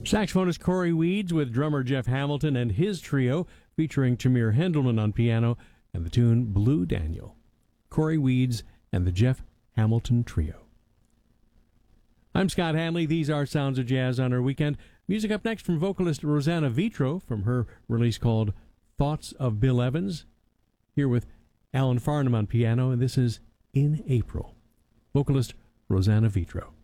Saxophonist Corey Weeds with drummer Jeff Hamilton and his trio featuring Tamir Hendelman on piano and the tune Blue Daniel. Corey Weeds and the Jeff Hamilton Trio. I'm Scott Hanley. These are Sounds of Jazz on our weekend. Music up next from vocalist Rosanna Vitro from her release called Thoughts of Bill Evans. Here with Alan Farnham on piano, and this is In April. Vocalist Rosanna Vitro.